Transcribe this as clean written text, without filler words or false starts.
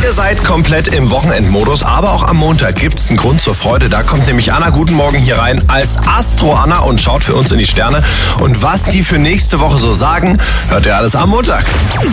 Ihr seid komplett im Wochenendmodus, aber auch am Montag gibt's einen Grund zur Freude. Da kommt nämlich Anna, guten Morgen hier rein als Astro-Anna und schaut für uns in die Sterne. Und was die für nächste Woche so sagen, hört ihr alles am Montag.